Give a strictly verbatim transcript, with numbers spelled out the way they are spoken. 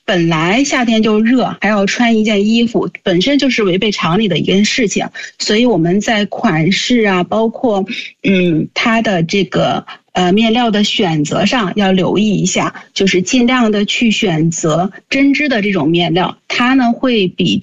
本来夏天就热，还要穿一件衣服，本身就是违背常理的一件事情。所以我们在款式啊，包括嗯它的这个呃面料的选择上要留意一下，就是尽量的去选择针织的这种面料，它呢会比